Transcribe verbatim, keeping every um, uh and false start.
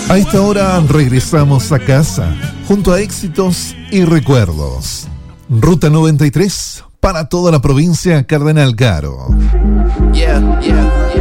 A esta hora regresamos a casa, junto a éxitos y recuerdos. Ruta noventa y tres, para toda la provincia Cardenal Caro. Yeah, yeah, yeah.